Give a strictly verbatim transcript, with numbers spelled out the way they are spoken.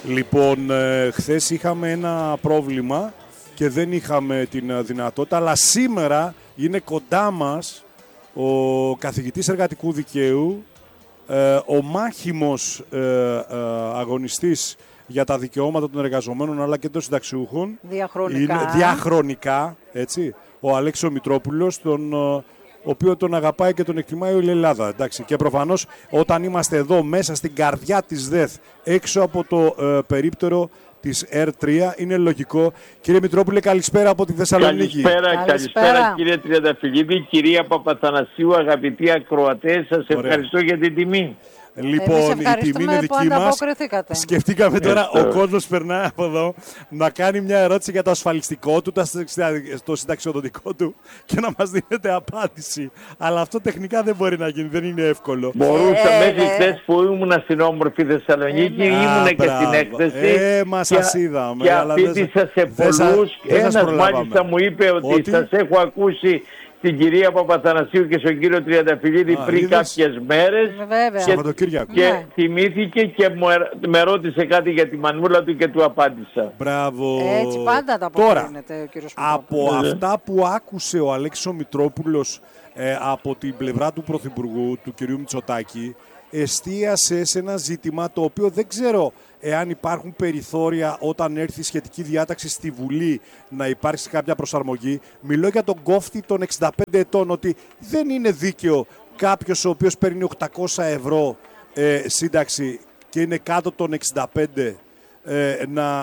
Λοιπόν, ε, χθες είχαμε ένα πρόβλημα και δεν είχαμε την δυνατότητα, αλλά σήμερα είναι κοντά μας ο καθηγητής εργατικού δικαίου, ε, ο μάχημος ε, ε, αγωνιστής για τα δικαιώματα των εργαζομένων αλλά και των συνταξιούχων. Διαχρονικά. Είναι, διαχρονικά, έτσι, ο Αλέξης Μητρόπουλος, τον, ο οποίο τον αγαπάει και τον εκτιμάει όλη η Ελλάδα. Εντάξει. Και προφανώς όταν είμαστε εδώ μέσα στην καρδιά της ΔΕΘ, έξω από το ε, περίπτερο της Ερ τρία, είναι λογικό. Κύριε Μητρόπουλε, καλησπέρα από τη Θεσσαλονίκη. Καλησπέρα, καλησπέρα, καλησπέρα κύριε Τριανταφυλλίδη, κυρία Παπαθανασίου, αγαπητοί ακροατές, σας ευχαριστώ για την τιμή. Λοιπόν, η τιμή είναι δική μας. Σκεφτήκαμε τώρα, ο κόσμος περνάει από εδώ να κάνει μια ερώτηση για το ασφαλιστικό του, το συνταξιοδοτικό του και να μας δίνετε απάντηση. Αλλά αυτό τεχνικά δεν μπορεί να γίνει, δεν είναι εύκολο. Μπορούσα ε, μέχρι χθες ε, που ήμουν στην όμορφη Θεσσαλονίκη, ε, ήμουν και στην έκθεση. Ε, μα σας είδαμε. Και απίτησα σε πολλούς. Ένας μάλιστα μου είπε ότι, ότι σας έχω ακούσει την κυρία Παπαθανασίου και στον κύριο Τριανταφυλλίδη πριν είδες κάποιες μέρες. Βέβαια. Και, και ναι. θυμήθηκε και μου, με ρώτησε κάτι για τη μανούλα του και του απάντησα. Μπράβο. Έτσι πάντα τα αποκρίνεται ο κύριος από ναι. αυτά που άκουσε ο Αλέξης Μητρόπουλος ε, από την πλευρά του Πρωθυπουργού, του κυρίου Μητσοτάκη, εστίασε σε ένα ζήτημα το οποίο δεν ξέρω εάν υπάρχουν περιθώρια όταν έρθει η σχετική διάταξη στη Βουλή να υπάρξει κάποια προσαρμογή. Μιλώ για τον κόφτη των εξήντα πέντε ετών, ότι δεν είναι δίκαιο κάποιος ο οποίος παίρνει οκτακόσια ευρώ ε, σύνταξη και είναι κάτω των εξήντα πέντε ε, να